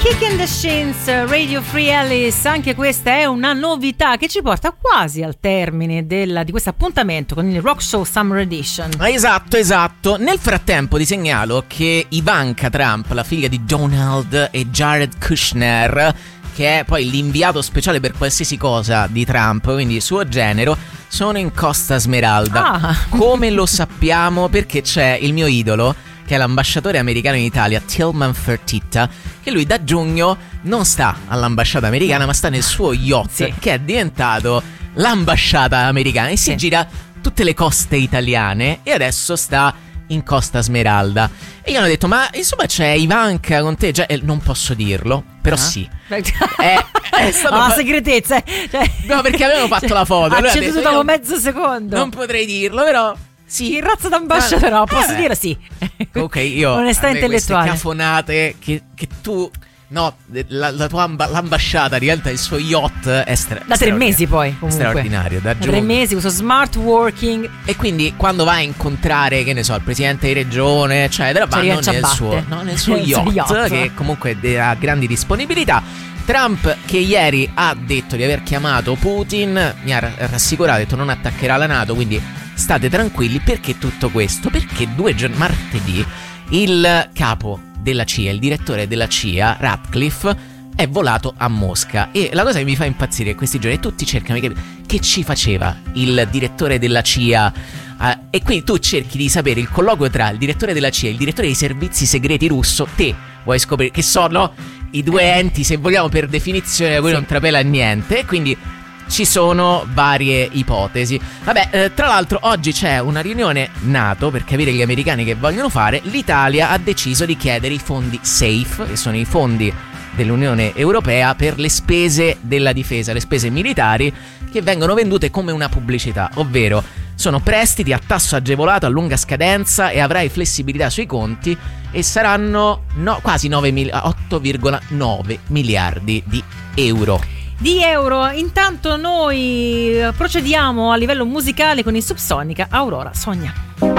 Kicking the Shins, Radio Free Alice. Anche questa è una novità che ci porta quasi al termine di questo appuntamento con il Rock Show Summer Edition. Esatto. Nel frattempo ti segnalo che Ivanka Trump, la figlia di Donald e Jared Kushner, che è poi l'inviato speciale per qualsiasi cosa di Trump, quindi suo genero, sono in Costa Smeralda. Come lo sappiamo? Perché c'è il mio idolo, che è l'ambasciatore americano in Italia, Tillman Fertitta, che lui da giugno non sta all'ambasciata americana, ma sta nel suo yacht, che è diventato l'ambasciata americana, e si gira tutte le coste italiane, e adesso sta in Costa Smeralda. E io hanno detto: ma insomma c'è Ivanka con te? Non posso dirlo, però sì. È stato la segretezza. No, perché avevano fatto la foto. Ha ceduto dopo mezzo secondo. Non potrei dirlo, però sì. Il razzo d'ambasciatore, no, posso dire sì. Ok, io onestà intellettuale. Queste cafonate che tu, no, la tua l'ambasciata diventa il suo yacht è da 3 mesi poi comunque. Straordinario, da 3 mesi, uso smart working. E quindi quando vai a incontrare, che ne so, il presidente di regione, eccetera, vanno nel suo yacht, che comunque ha grandi disponibilità. Trump, che ieri ha detto di aver chiamato Putin, mi ha rassicurato, ha detto non attaccherà la NATO, quindi state tranquilli. Perché tutto questo? Perché martedì il capo della CIA, il direttore della CIA, Ratcliffe, è volato a Mosca. E la cosa che mi fa impazzire questi giorni, tutti cercano di capire che ci faceva il direttore della CIA, e quindi tu cerchi di sapere il colloquio tra il direttore della CIA e il direttore dei servizi segreti russo. Te vuoi scoprire che sono i due enti, se vogliamo, per definizione, cui non trapela niente. E quindi ci sono varie ipotesi. Vabbè, tra l'altro oggi c'è una riunione NATO per capire gli americani che vogliono fare. L'Italia ha deciso di chiedere i fondi SAFE, che sono i fondi dell'Unione Europea per le spese della difesa, le spese militari, che vengono vendute come una pubblicità, ovvero sono prestiti a tasso agevolato a lunga scadenza e avrai flessibilità sui conti, e saranno quasi 8,9 miliardi di euro. Intanto noi procediamo a livello musicale con il Subsonica Aurora Sogna.